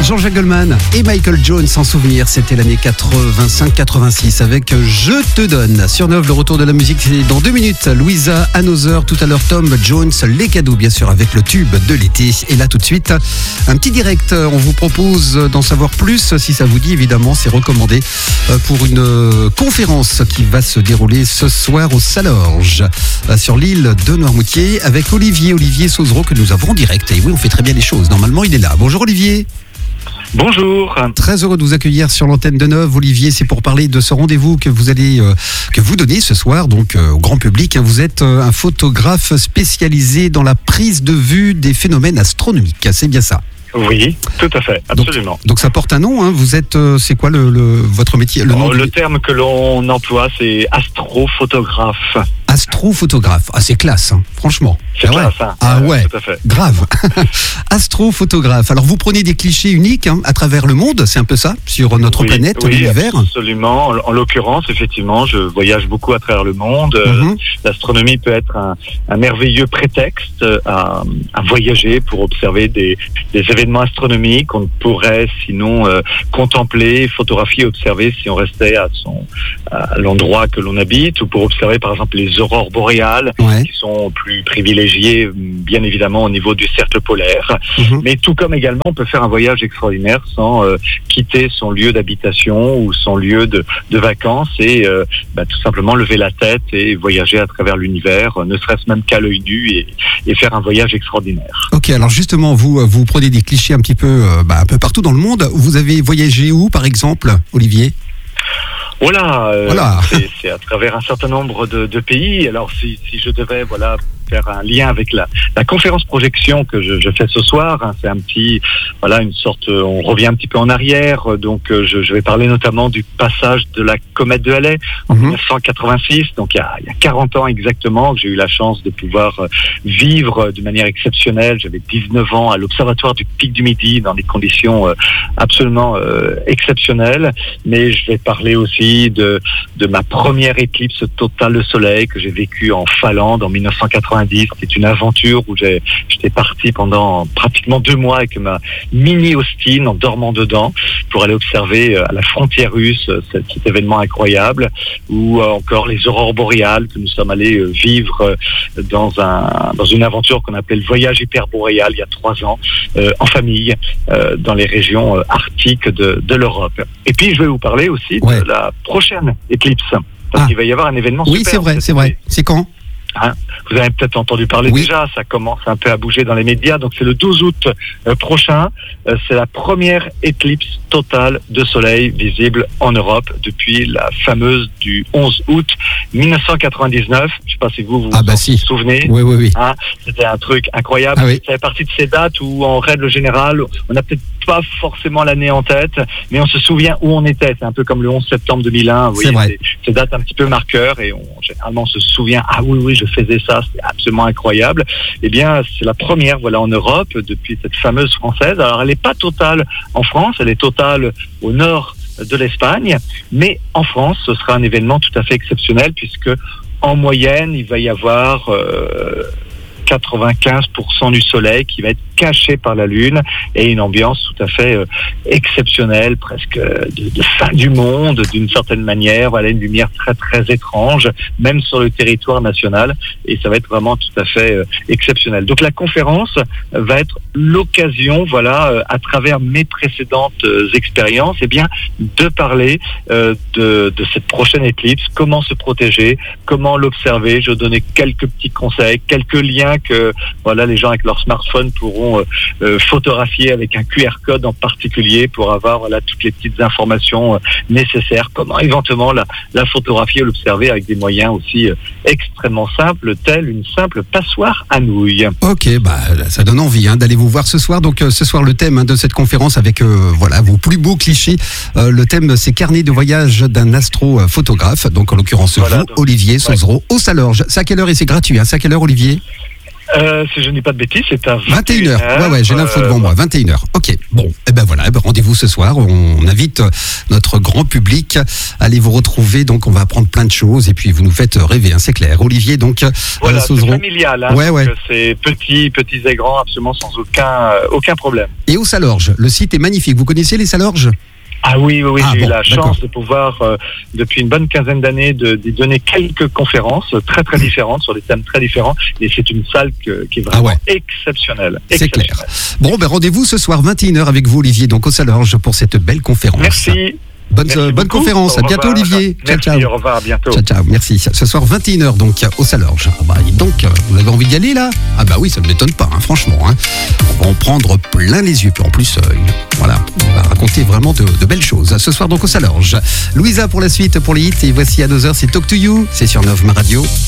Jean-Jacques Goldman et Michael Jones en souvenir, c'était l'année 85-86 avec Je te donne. Sur 9, le retour de la musique, c'est dans 2 minutes. Louisa, Another, tout à l'heure Tom Jones, les cadeaux bien sûr avec le tube de l'été. Et là tout de suite, un petit direct, on vous propose d'en savoir plus, si ça vous dit évidemment, c'est recommandé pour une conférence qui va se dérouler ce soir au Salorge, sur l'île de Noirmoutier, avec Olivier Sauzereau que nous avons en direct. Et oui, on fait très bien les choses, normalement il est là. Bonjour Olivier. Bonjour. Très heureux de vous accueillir sur l'antenne de Neuve. Olivier, c'est pour parler de ce rendez-vous que vous allez que vous donnez ce soir donc au grand public. Vous êtes un photographe spécialisé dans la prise de vue des phénomènes astronomiques. C'est bien ça? Oui, tout à fait, absolument. Donc ça porte un nom, hein. Vous êtes, c'est quoi votre métier? Le terme que l'on emploie, c'est astrophotographe. Astrophotographe, ah c'est classe, hein, franchement. C'est classe, ouais. Hein. Ah ouais, tout à fait. Grave. Astrophotographe. Alors vous prenez des clichés uniques à travers le monde, c'est un peu ça, sur notre planète, l'univers. Absolument. En l'occurrence, effectivement, je voyage beaucoup à travers le monde. L'astronomie peut être un merveilleux prétexte à voyager pour observer des événements astronomiques qu'on ne pourrait sinon contempler, photographier, observer si on restait à l'endroit que l'on habite, ou pour observer par exemple les aurores boréales, qui sont plus privilégiées bien évidemment au niveau du cercle polaire. Mais tout comme également on peut faire un voyage extraordinaire sans quitter son lieu d'habitation ou son lieu de vacances et tout simplement lever la tête et voyager à travers l'univers, ne serait-ce même qu'à l'œil nu et faire un voyage extraordinaire. Ok, alors justement vous prenez des clichés un petit peu un peu partout dans le monde. Vous avez voyagé où par exemple, Olivier? Voilà. C'est à travers un certain nombre de pays. Alors si je devais faire un lien avec la conférence projection que je fais ce soir, hein, c'est une sorte, on revient un petit peu en arrière, donc je vais parler notamment du passage de la comète de Halley en 1986, donc il y a 40 ans exactement, que j'ai eu la chance de pouvoir vivre de manière exceptionnelle. J'avais 19 ans à l'Observatoire du Pic du Midi dans des conditions absolument exceptionnelles, mais je vais parler aussi de ma première éclipse totale de soleil que j'ai vécue en Finlande en 1990. C'était une aventure où j'étais parti pendant pratiquement 2 mois avec ma mini Austin en dormant dedans pour aller observer à la frontière russe cet événement incroyable, ou encore les aurores boréales que nous sommes allés vivre dans une aventure qu'on appelait le voyage hyperboréal il y a 3 ans en famille dans les régions arctiques de l'Europe. Et puis je vais vous parler aussi de la prochaine éclipse, parce qu'il va y avoir un événement super. Oui, c'est vrai. C'est quand? Vous avez peut-être entendu parler déjà, ça commence un peu à bouger dans les médias, donc c'est le 12 août prochain, c'est la première éclipse totale de soleil visible en Europe depuis la fameuse du 11 août 1999, je ne sais pas si vous vous souvenez. Oui. C'était un truc incroyable, ça fait partie de ces dates où en règle générale, on n'a peut-être pas forcément l'année en tête, mais on se souvient où on était, c'est un peu comme le 11 septembre 2001, vous voyez, ces dates un petit peu marqueurs, et généralement on se souvient, je faisais ça, c'était absolument incroyable. Eh bien, c'est la première, en Europe, depuis cette fameuse française. Alors, elle n'est pas totale en France, elle est totale au nord de l'Espagne, mais en France, ce sera un événement tout à fait exceptionnel, puisque en moyenne, il va y avoir 95% du soleil qui va être caché par la Lune, et une ambiance tout à fait exceptionnelle, presque de fin du monde d'une certaine manière. Une lumière très très étrange, même sur le territoire national, et ça va être vraiment tout à fait exceptionnel. Donc la conférence va être l'occasion, à travers mes précédentes expériences, de parler de cette prochaine éclipse, comment se protéger, comment l'observer. Je vais donner quelques petits conseils, quelques liens que les gens avec leur smartphone pourront photographier avec un QR code en particulier pour avoir toutes les petites informations nécessaires, comment éventuellement la photographier ou l'observer avec des moyens aussi extrêmement simples, tels une simple passoire à nouilles. Ok, ça donne envie d'aller vous voir ce soir. Donc ce soir, le thème de cette conférence avec vos plus beaux clichés, le thème c'est carnet de voyage d'un astrophotographe, donc en l'occurrence vous, Olivier Sauzereau, au Salorge. C'est à quelle heure? Et c'est gratuit, c'est à quelle heure, Olivier? Si je ne dis pas de bêtises, c'est à 21h. Ouais, j'ai l'info devant moi. 21h. Ok. Bon, et ben voilà, rendez-vous ce soir. On invite notre grand public à aller vous retrouver. Donc, on va apprendre plein de choses et puis vous nous faites rêver, hein, c'est clair. Olivier, donc, voilà, c'est Sauzereau. familial. Hein, ouais. C'est petits et grands, absolument sans aucun problème. Et au Salorge, le site est magnifique. Vous connaissez les Salorges ? Ah oui, j'ai eu la chance de pouvoir, depuis une bonne quinzaine d'années, d'y donner quelques conférences très très différentes, sur des thèmes très différents, et c'est une salle qui est vraiment exceptionnelle. C'est clair. Bon, rendez-vous ce soir 21h avec vous, Olivier, donc au Salorge, pour cette belle conférence. Merci. Bonne conférence. À bientôt, Olivier. Merci, ciao. Au revoir, à bientôt. Ciao. Merci. Ce soir, 21h, donc, au Salorge. Donc, vous avez envie d'y aller, là ? Ah bah oui, ça ne m'étonne pas, hein, franchement. Hein. On va en prendre plein les yeux. Puis en plus, on va raconter vraiment de belles choses. Ce soir, donc, au Salorge. Louisa pour la suite, pour les hits. Et voici à 2h, c'est Talk to You. C'est sur Nov Ma Radio.